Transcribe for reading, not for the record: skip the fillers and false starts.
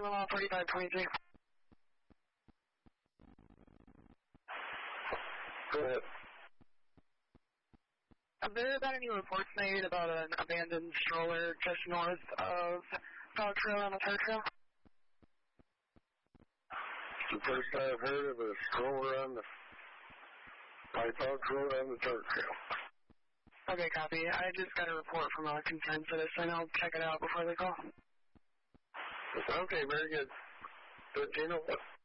Lima 4523. Go ahead. Have there been any reports made about an abandoned stroller just north of Dog Trail on the Turf Trail? The first I've heard of a stroller on the Python Road on the Turf Trail. Okay, copy. I just got a report from a concerned citizen. I'll check it out before they call. Okay, very good. 1301.